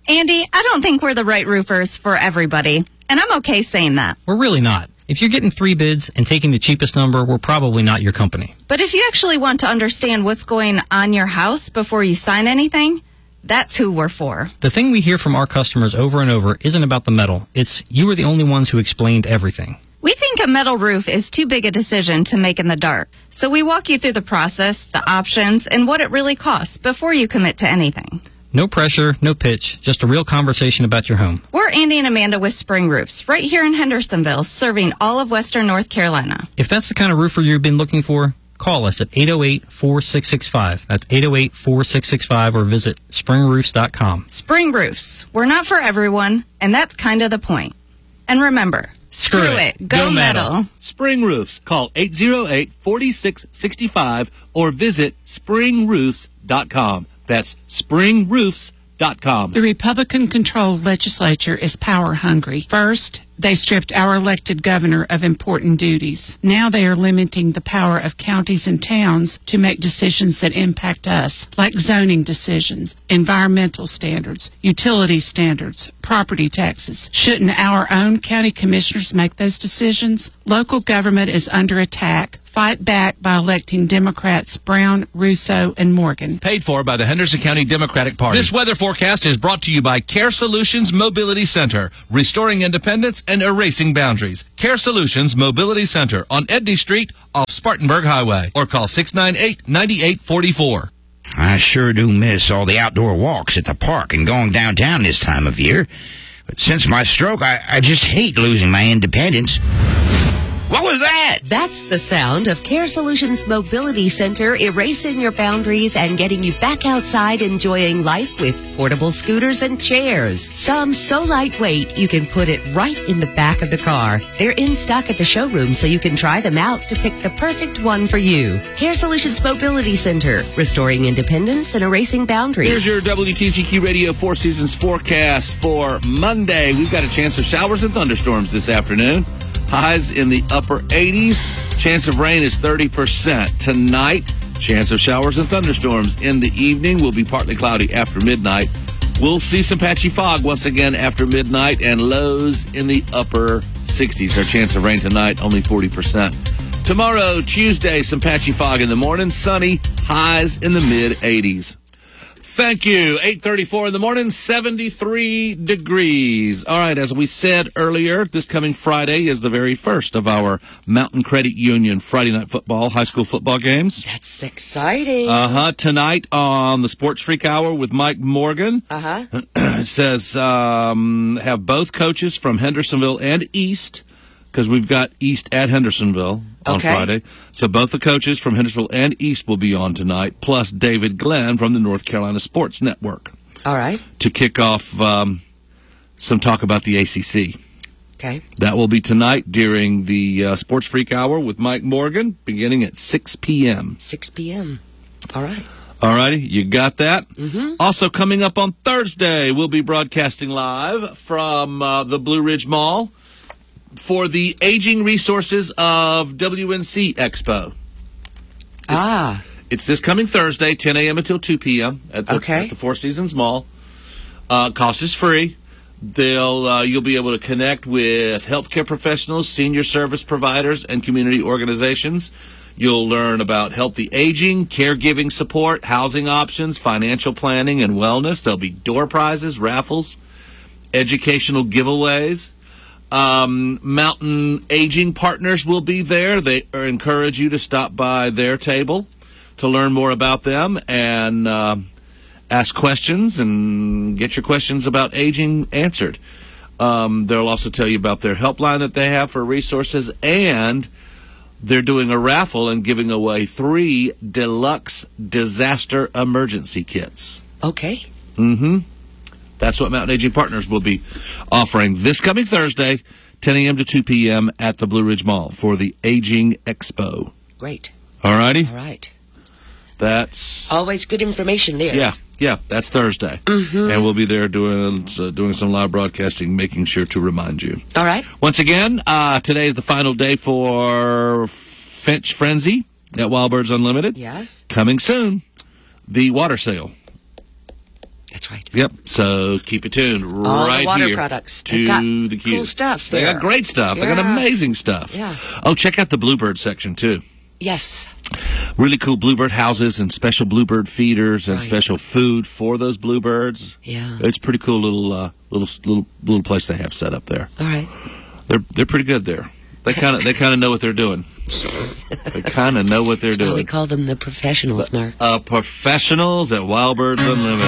Andy, I don't think we're the right roofers for everybody, and I'm okay saying that. We're really not. If you're getting 3 bids and taking the cheapest number, we're probably not your company. But if you actually want to understand what's going on your house before you sign anything, that's who we're for. The thing we hear from our customers over and over isn't about the metal. It's you were the only ones who explained everything. We think a metal roof is too big a decision to make in the dark. So we walk you through the process, the options, and what it really costs before you commit to anything. No pressure, no pitch, just a real conversation about your home. We're Andy and Amanda with Spring Roofs, right here in Hendersonville, serving all of Western North Carolina. If that's the kind of roofer you've been looking for, call us at 808-4665. That's 808-4665 or visit springroofs.com. Spring Roofs. We're not for everyone, and that's kind of the point. And remember, screw it. Go metal. Spring Roofs. Call 808-4665 or visit springroofs.com. That's springroofs.com. The Republican-controlled legislature is power-hungry. First, they stripped our elected governor of important duties. Now they are limiting the power of counties and towns to make decisions that impact us, like zoning decisions, environmental standards, utility standards, property taxes. Shouldn't our own county commissioners make those decisions? Local government is under attack. Fight back by electing Democrats Brown, Russo, and Morgan. Paid for by the Henderson County Democratic Party. This weather forecast is brought to you by Care Solutions Mobility Center, restoring independence and erasing boundaries. Care Solutions Mobility Center on Edney Street off Spartanburg Highway, or call 698-9844. I sure do miss all the outdoor walks at the park and going downtown this time of year. But since my stroke, I just hate losing my independence. What was that? That's the sound of Care Solutions Mobility Center erasing your boundaries and getting you back outside enjoying life with portable scooters and chairs. Some so lightweight you can put it right in the back of the car. They're in stock at the showroom so you can try them out to pick the perfect one for you. Care Solutions Mobility Center, restoring independence and erasing boundaries. Here's your WTCQ Radio Four Seasons forecast for Monday. We've got a chance of showers and thunderstorms this afternoon. Highs in the upper 80s. Chance of rain is 30%. Tonight, chance of showers and thunderstorms. In the evening, will be partly cloudy after midnight. We'll see some patchy fog once again after midnight, and lows in the upper 60s. Our chance of rain tonight, only 40%. Tomorrow, Tuesday, some patchy fog in the morning. Sunny, highs in the mid-80s. Thank you. 8:34 in the morning, 73 degrees. All right, as we said earlier, this coming Friday is the very first of our Mountain Credit Union Friday night football, high school football games. That's exciting. Tonight on the Sports Freak Hour with Mike Morgan. It says have both coaches from Hendersonville and East, because we've got East at Hendersonville on Friday. So both the coaches from Hendersonville and East will be on tonight, plus David Glenn from the North Carolina Sports Network. All right. To kick off some talk about the ACC. Okay. That will be tonight during the Sports Freak Hour with Mike Morgan, beginning at 6 p.m. 6 p.m. All right. All righty, you got that? Mm-hmm. Also coming up on Thursday, we'll be broadcasting live from the Blue Ridge Mall for the Aging Resources of WNC Expo. It's this coming Thursday, 10 a.m. until 2 p.m. at the Four Seasons Mall. Cost is free. You'll be able to connect with healthcare professionals, senior service providers, and community organizations. You'll learn about healthy aging, caregiving support, housing options, financial planning, and wellness. There'll be door prizes, raffles, educational giveaways. Mountain Aging Partners will be there. They encourage you to stop by their table to learn more about them and ask questions and get your questions about aging answered. They'll also tell you about their helpline that they have for resources, and they're doing a raffle and giving away 3 deluxe disaster emergency kits. Okay. Mm-hmm. That's what Mountain Aging Partners will be offering this coming Thursday, 10 a.m. to 2 p.m. at the Blue Ridge Mall for the Aging Expo. Great. All righty? All right. That's always good information there. Yeah, that's Thursday. Mm-hmm. And we'll be there doing some live broadcasting, making sure to remind you. All right. Once again, today is the final day for Finch Frenzy at Wild Birds Unlimited. Yes. Coming soon, the water sale. That's right. Yep. So keep it tuned All right the water here products. to They got the Q. cool stuff They there. got great stuff. They got Yeah. amazing stuff. Yeah. Oh, check out the Bluebird section too. Yes. Really cool Bluebird houses and special Bluebird feeders and Right. special food for those Bluebirds. Yeah. It's a pretty cool little place they have set up there. All right. They're pretty good there. They kind of know what they're doing. They kind of know what they're That's why we doing. call them the professionals, Mark. Professionals at Wild Birds Unlimited.